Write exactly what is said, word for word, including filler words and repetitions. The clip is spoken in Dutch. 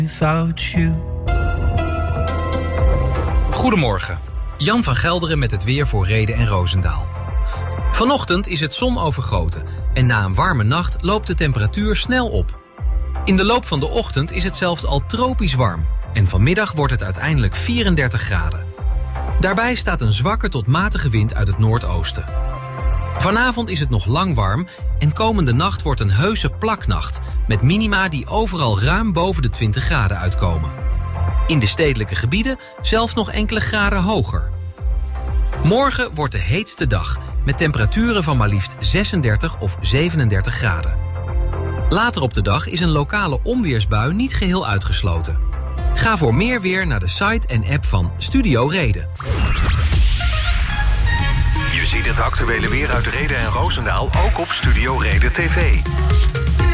without you. Goedemorgen. Jan van Gelderen met het weer voor Rheden en Roosendaal. Vanochtend is het zonovergoten en na een warme nacht loopt de temperatuur snel op. In de loop van de ochtend is het zelfs al tropisch warm en vanmiddag wordt het uiteindelijk vierendertig graden. Daarbij staat een zwakke tot matige wind uit het noordoosten. Vanavond is het nog lang warm en komende nacht wordt een heuse plaknacht met minima die overal ruim boven de twintig graden uitkomen. In de stedelijke gebieden zelfs nog enkele graden hoger. Morgen wordt de heetste dag met temperaturen van maar liefst zesendertig of zevenendertig graden. Later op de dag is een lokale onweersbui niet geheel uitgesloten. Ga voor meer weer naar de site en app van Studio Reden. Je ziet het actuele weer uit Rheden en Roosendaal ook op Studio Reden T V.